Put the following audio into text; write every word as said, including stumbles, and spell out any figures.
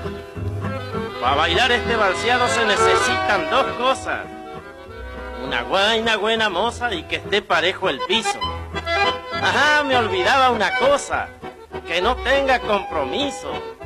Para bailar este balseado se necesitan dos cosas. Una guaina buena moza y que esté parejo el piso. Ajá, me olvidaba una cosa. Que no tenga compromiso.